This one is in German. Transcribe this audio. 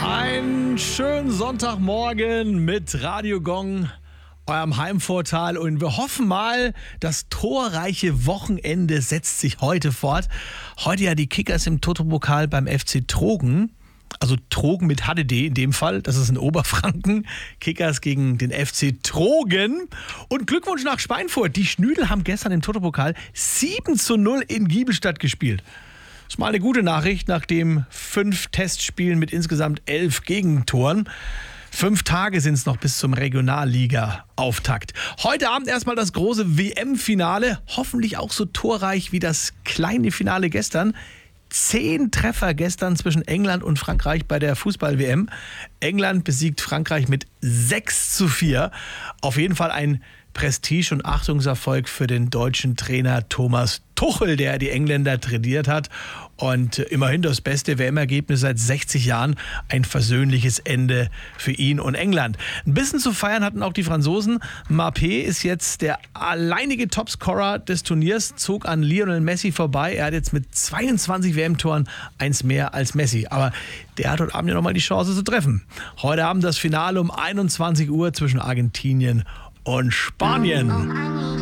Einen schönen Sonntagmorgen mit Radio Gong, eurem Heimvorteil. Und wir hoffen mal, das torreiche Wochenende setzt sich heute fort. Heute ja die Kickers im Toto-Pokal beim FC Trogen. Also Trogen mit HDD in dem Fall, das ist in Oberfranken. Kickers gegen den FC Trogen. Und Glückwunsch nach Schweinfurt. Die Schnüdel haben gestern im Toto-Pokal 7:0 in Giebelstadt gespielt. Das ist mal eine gute Nachricht, nachdem 5 Testspielen mit insgesamt 11 Gegentoren. 5 Tage sind es noch bis zum Regionalliga-Auftakt. Heute Abend erstmal das große WM-Finale. Hoffentlich auch so torreich wie das kleine Finale gestern. 10 Treffer gestern zwischen England und Frankreich bei der Fußball-WM. England besiegt Frankreich mit 6:4. Auf jeden Fall ein Prestige- und Achtungserfolg für den deutschen Trainer Thomas Tuchel, der die Engländer trainiert hat. Und immerhin das beste WM-Ergebnis seit 60 Jahren. Ein versöhnliches Ende für ihn und England. Ein bisschen zu feiern hatten auch die Franzosen. Mbappé ist jetzt der alleinige Topscorer des Turniers, zog an Lionel Messi vorbei. Er hat jetzt mit 22 WM-Toren eins mehr als Messi. Aber der hat heute Abend ja nochmal die Chance zu treffen. Heute Abend das Finale um 21 Uhr zwischen Argentinien und Spanien.